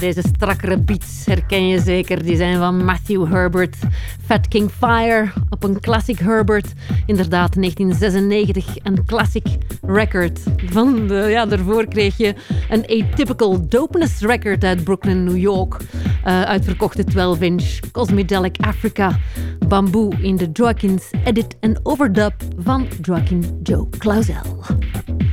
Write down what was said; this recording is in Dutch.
Deze strakkere beats herken je zeker. Die zijn van Matthew Herbert. Fat King Fire op een classic Herbert. Inderdaad, 1996. Een classic record. Daarvoor kreeg je een Atypical Dopeness record uit Brooklyn, New York. Uitverkochte 12-inch. Cosmedelic Africa. Bamboo in de Joaquin's edit en overdub van Joaquin Joe Clauzel.